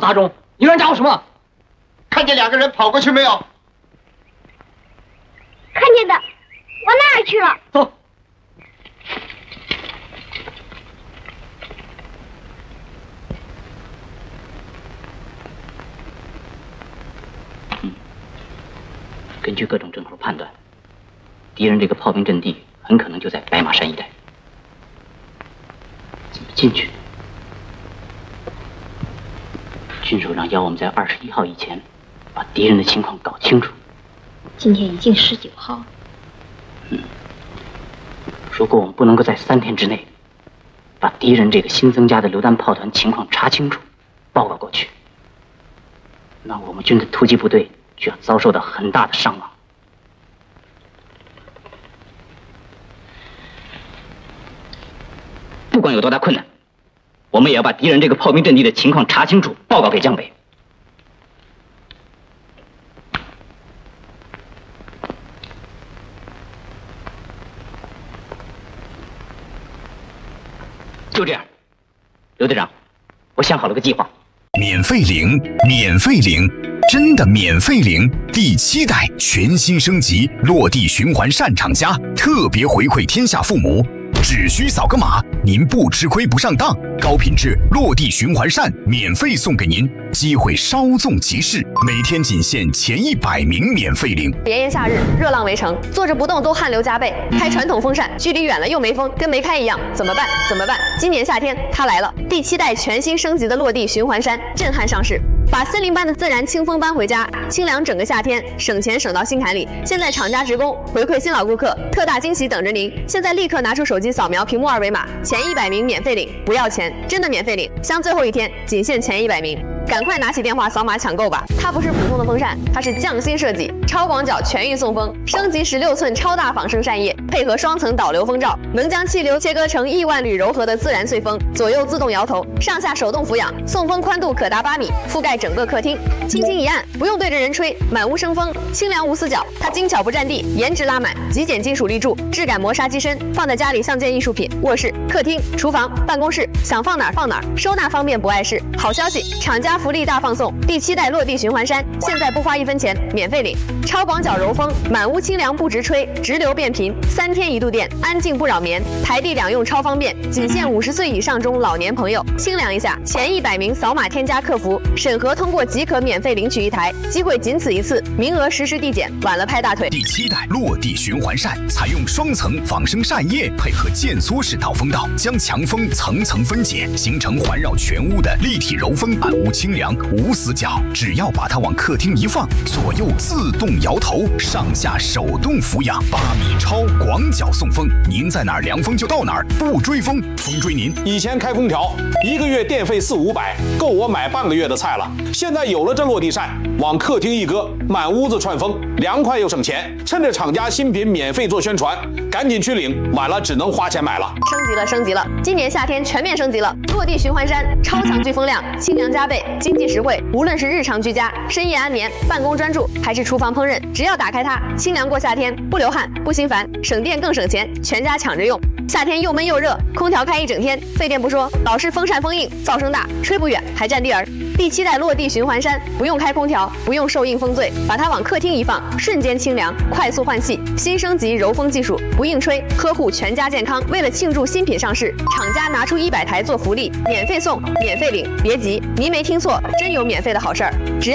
杂中，你让人家伙什么？ 看见2个人跑过去没有？ 看见的，往那儿去了。 走。根据各种证口判断，敌人这个炮兵阵地很可能就在白马山一带。怎么进去？军首长要我们在21号以前把敌人的情况搞清楚。 今天已经19号了。 如果我们不能够在3天之内把敌人这个新增加的榴弹炮团情况查清楚，报告过去，那我们军的突击部队就要遭受到很大的伤亡。不管有多大困难，我们也要把敌人这个炮兵阵地的情况查清楚，报告给江北。就这样，刘队长，我想好了个计划。 免费领，免费领，真的免费领！第7代全新升级，落地循环扇厂家特别回馈天下父母，只需扫个码，您不吃亏不上当。高品质落地循环扇免费送给您，机会稍纵即逝，每天仅限前100名免费领。 炎炎夏日，热浪围城，坐着不动都汗流浃背。开传统风扇，距离远了又没风，跟没开一样，怎么办？怎么办？今年夏天它来了，第7代全新升级的落地循环扇震撼上市。把森林般的自然清风搬回家，清凉整个夏天，省钱省到心坎里。现在厂家职工回馈新老顾客，特大惊喜等着您！现在立刻拿出手机扫描屏幕2维码，前100名免费领，不要钱，真的免费领，像最后一天，仅限前100名。赶快拿起电话扫码抢购吧！它不是普通的风扇，它是匠心设计、超广角全域送风，升级16寸超大仿生扇叶，配合双层导流风罩，能将气流切割成亿万缕柔和的自然碎风，左右自动摇头，上下手动俯仰，送风宽度可达8米，覆盖整个客厅。轻轻一按，不用对着人吹，满屋生风，清凉无死角。它精巧不占地，颜值拉满，极简金属立柱，质感磨砂机身，放在家里像件艺术品。卧室、客厅、厨房、办公室，想放哪儿放哪儿，收纳方便不碍事。好消息，厂家福利大放送，第7代落地循环扇，现在不花1分钱，免费领。超广角柔风，满屋清凉不直吹，直流变频，3天1度电，安静不扰眠，台地两用超方便，仅限50岁以上中老年朋友清凉一下。前100名扫码添加客服，审核通过即可免费领取1台，机会仅此一次，名额实时递减，晚了拍大腿。 第7代落地循环扇采用双层仿生扇叶，配合渐缩式导风道，将强风层层分解，形成环绕全屋的立体柔风，满屋清凉无死角。只要把它往客厅一放，左右自动摇头，上下手动俯仰，8米超广角送风，您在哪儿凉风就到哪儿，不追风，风追您。 以前开空调1个月电费400-500，够我买半个月的菜了。现在有了这落地扇，往客厅一搁，满屋子串风，凉快又省钱。趁着厂家新品免费做宣传，赶紧去领，晚了只能花钱买了。 升级了，升级了！今年夏天全面升级了，落地循环扇，超强聚风量，清凉加倍，经济实惠。无论是日常居家、深夜安眠、办公专注，还是厨房烹饪，只要打开它，清凉过夏天，不流汗，不心烦，省电更省钱，全家抢着用。夏天又闷又热，空调开1整天，费电不说，老是风扇风硬，噪声大，吹不远，还占地儿。第7代落地循环扇，不用开空调，不用受硬风醉，把它往客厅一放，瞬间清凉，快速换气。新升级柔风技术，不硬吹，呵护全家健康。为了庆祝新品上市，厂家拿出100台做福利，免费送，免费领。别急，您没听错，真有免费的好事儿。只要